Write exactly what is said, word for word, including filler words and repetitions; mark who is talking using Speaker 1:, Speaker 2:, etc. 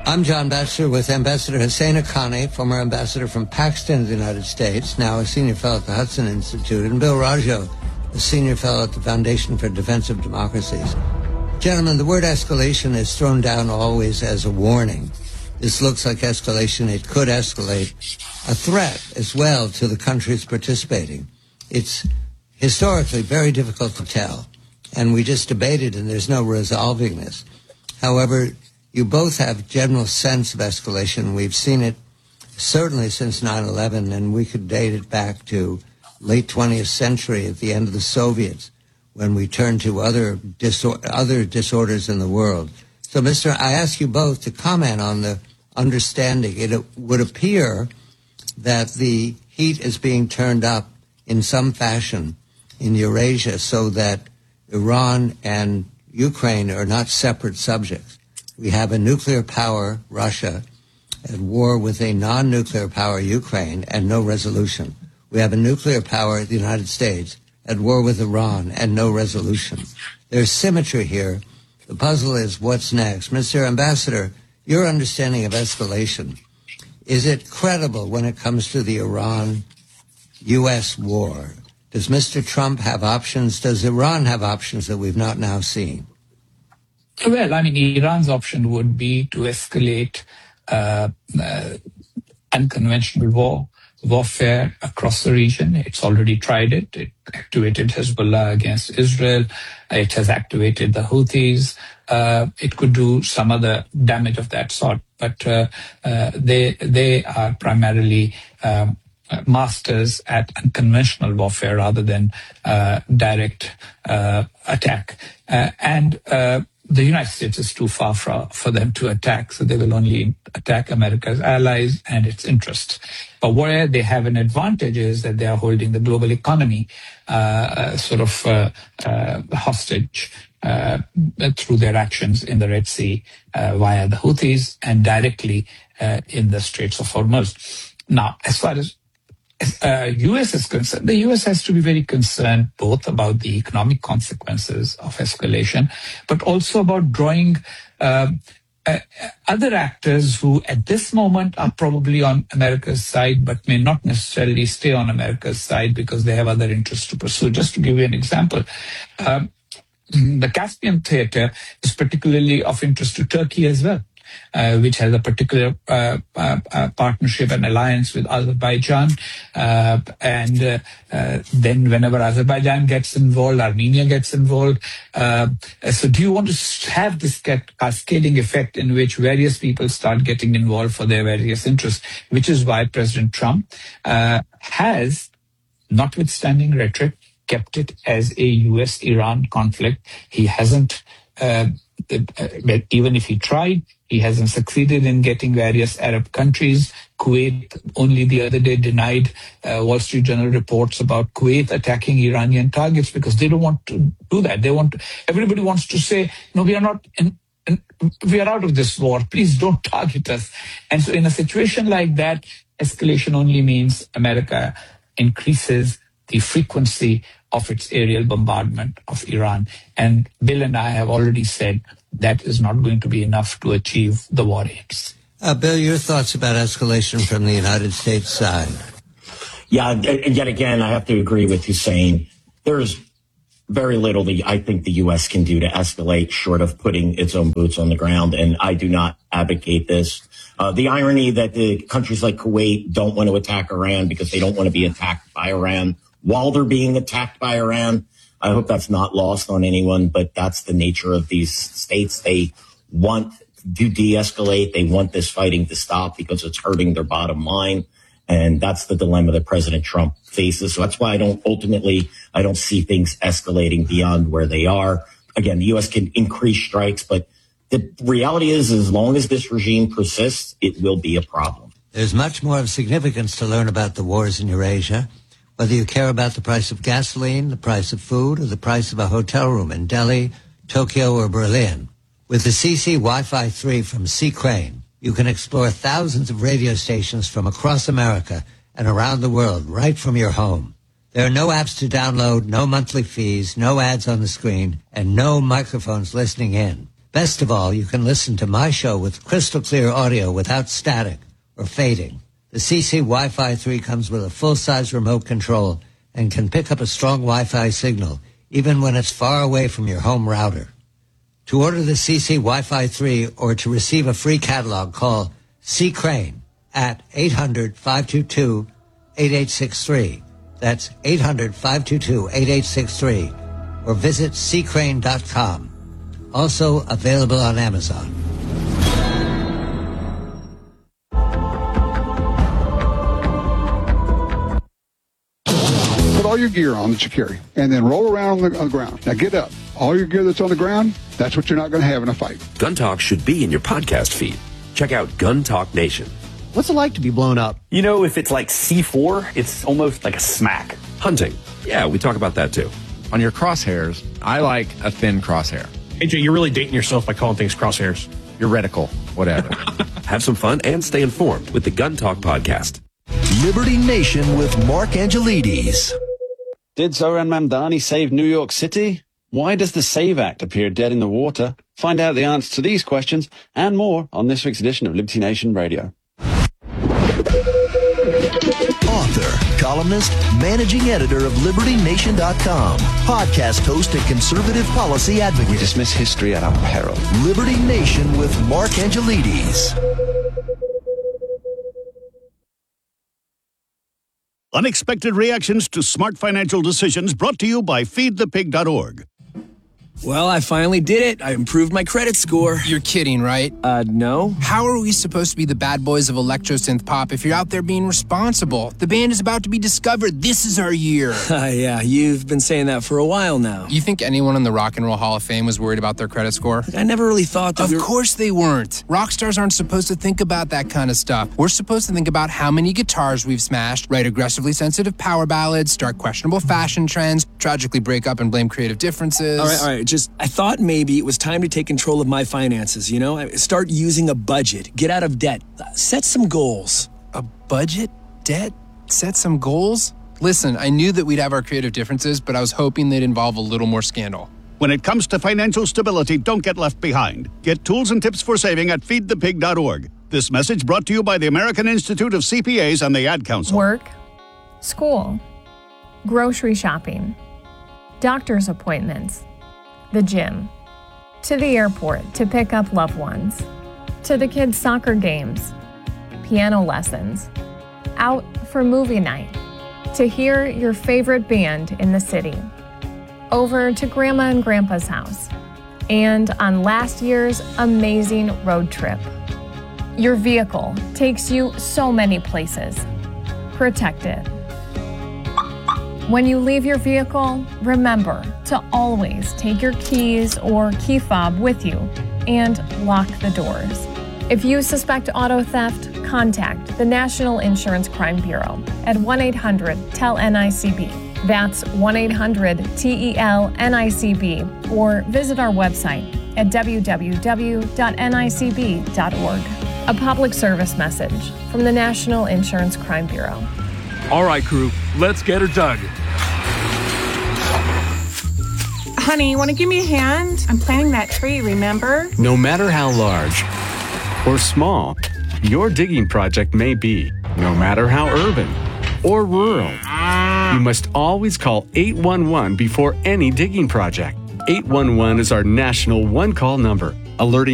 Speaker 1: I'm John Batchelor with Ambassador Hussein Haqqani, former ambassador from Pakistan to the United States, now a senior fellow at the Hudson Institute, and Bill Rajo, a senior fellow at the Foundation for Defense of Democracies. Gentlemen, the word escalation is thrown down always as a warning. This looks like escalation. It could escalate. A threat as well to the countries participating. It's historically very difficult to tell, and we just debated, and there's no resolving this. However, you both have general sense of escalation. We've seen it certainly since nine eleven, and we could date it back to late twentieth century at the end of the Soviets, when we turned to other disor- other disorders in the world. So, Mister, I ask you both to comment on the understanding. It would appear that the heat is being turned up in some fashion in Eurasia so that Iran and Ukraine are not separate subjects. We have a nuclear power, Russia, at war with a non-nuclear power, Ukraine, and no resolution. We have a nuclear power, the United States, at war with Iran and no resolution. There's symmetry here. The puzzle is what's next. Mister Ambassador, your understanding of escalation, is it credible when it comes to the Iran-U S war? Does Mister Trump have options? Does Iran have options that we've not now seen?
Speaker 2: Well, I mean, Iran's option would be to escalate uh, uh, unconventional war, warfare across the region. It's already tried it. It activated Hezbollah against Israel. It has activated the Houthis. Uh, it could do some other damage of that sort, but uh, uh, they they are primarily um, masters at unconventional warfare rather than uh, direct uh, attack. Uh, and uh, the United States is too far for, for them to attack, so they will only attack America's allies and its interests. But where they have an advantage is that they are holding the global economy uh, sort of uh, uh, hostage uh, through their actions in the Red Sea uh, via the Houthis and directly uh, in the Straits of Hormuz. Now, as far as Uh, U S is concerned, the U S has to be very concerned both about the economic consequences of escalation, but also about drawing uh, uh, other actors who at this moment are probably on America's side, but may not necessarily stay on America's side because they have other interests to pursue. Just to give you an example, um, the Caspian theater is particularly of interest to Turkey as well. Uh, which has a particular uh, uh, uh, partnership and alliance with Azerbaijan. Uh, and uh, uh, then whenever Azerbaijan gets involved, Armenia gets involved. Uh, so do you want to have this cascading effect in which various people start getting involved for their various interests, which is why President Trump uh, has, notwithstanding rhetoric, kept it as a U S Iran conflict. He hasn't, uh, uh, even if he tried, he hasn't succeeded in getting various Arab countries. Kuwait only the other day denied uh, Wall Street Journal reports about Kuwait attacking Iranian targets because they don't want to do that. They want to, everybody wants to say, no, we are not, in, in, we are out of this war. Please don't target us. And so in a situation like that, escalation only means America increases the frequency of its aerial bombardment of Iran. And Bill and I have already said that is not going to be enough to achieve the war aims.
Speaker 1: Uh, Bill, your thoughts about escalation from the United States side?
Speaker 3: Yeah, and yet again, I have to agree with Hussein. There's very little that I think the U S can do to escalate short of putting its own boots on the ground, and I do not advocate this. Uh, the irony that the countries like Kuwait don't want to attack Iran because they don't want to be attacked by Iran while they're being attacked by Iran, I hope that's not lost on anyone, but that's the nature of these states. They want to de-escalate. They want this fighting to stop because it's hurting their bottom line. And that's the dilemma that President Trump faces. So that's why I don't ultimately, I don't see things escalating beyond where they are. Again, the U S can increase strikes, but the reality is as long as this regime persists, it will be a problem.
Speaker 1: There's much more of significance to learn about the wars in Eurasia. Whether you care about the price of gasoline, the price of food, or the price of a hotel room in Delhi, Tokyo, or Berlin. With the C C Wi-Fi three from C. Crane, you can explore thousands of radio stations from across America and around the world right from your home. There are no apps to download, no monthly fees, no ads on the screen, and no microphones listening in. Best of all, you can listen to my show with crystal clear audio without static or fading. The C C Wi-Fi three comes with a full-size remote control and can pick up a strong Wi-Fi signal even when it's far away from your home router. To order the C C Wi-Fi three or to receive a free catalog, call C. Crane at eight hundred, five two two, eight eight six three. That's eight hundred, five two two, eight eight six three. Or visit c crane dot com. Also available on Amazon.
Speaker 4: Put all your gear on that you carry, and then roll around on the, on the ground. Now get up. All your gear that's on the ground, that's what you're not going to have in a fight.
Speaker 5: Gun Talk should be in your podcast feed. Check out Gun Talk Nation.
Speaker 6: What's it like to be blown up?
Speaker 7: You know, if it's like C four, it's almost like a smack.
Speaker 5: Hunting. Yeah, we talk about that too.
Speaker 8: On your crosshairs, I like a thin crosshair.
Speaker 9: A J, you're really dating yourself by calling things crosshairs.
Speaker 8: Your reticle, whatever.
Speaker 5: Have some fun and stay informed with the Gun Talk podcast.
Speaker 10: Liberty Nation with Mark Angelides.
Speaker 11: Did Zoran Mamdani save New York City? Why does the SAVE Act appear dead in the water? Find out the answer to these questions and more on this week's edition of Liberty Nation Radio.
Speaker 10: Author, columnist, managing editor of Liberty Nation dot com, podcast host and conservative policy advocate.
Speaker 11: We dismiss history at our peril.
Speaker 10: Liberty Nation with Mark Angelides.
Speaker 12: Unexpected reactions to smart financial decisions brought to you by feed the pig dot org.
Speaker 13: Well, I finally did it. I improved my credit score.
Speaker 14: You're kidding, right?
Speaker 13: Uh, no.
Speaker 14: How are we supposed to be the bad boys of electro-synth pop if you're out there being responsible? The band is about to be discovered. This is our year.
Speaker 13: Uh, yeah, you've been saying that for a while now.
Speaker 14: You think anyone in the Rock and Roll Hall of Fame was worried about their credit score?
Speaker 13: I never really thought that.
Speaker 14: Of
Speaker 13: we were...
Speaker 14: course they weren't. Rock stars aren't supposed to think about that kind of stuff. We're supposed to think about how many guitars we've smashed, write aggressively sensitive power ballads, start questionable fashion trends, tragically break up and blame creative differences.
Speaker 13: All right, all right, just, I thought maybe it was time to take control of my finances, you know? Start using a budget, get out of debt, set some goals.
Speaker 14: A budget? Debt? Set some goals? Listen, I knew that we'd have our creative differences, but I was hoping they'd involve a little more scandal.
Speaker 12: When it comes to financial stability, don't get left behind. Get tools and tips for saving at feed the pig dot org. This message brought to you by the American Institute of C P As and the Ad Council.
Speaker 15: Work, school, grocery shopping, doctor's appointments, the gym, to the airport to pick up loved ones, to the kids' soccer games, piano lessons, out for movie night, to hear your favorite band in the city, over to Grandma and Grandpa's house, and on last year's amazing road trip. Your vehicle takes you so many places. Protect it. When you leave your vehicle, remember to always take your keys or key fob with you and lock the doors. If you suspect auto theft, contact the National Insurance Crime Bureau at one eight hundred T E L N I C B. That's one eight hundred T E L N I C B, or visit our website at w w w dot n i c b dot org. A public service message from the National Insurance Crime Bureau.
Speaker 16: All right, crew, let's get her dug.
Speaker 17: Honey, you want to give me a hand? I'm planting that tree, remember?
Speaker 18: No matter how large or small your digging project may be, no matter how urban or rural, you must always call eight one one before any digging project. eight one one is our national one-call number, alerting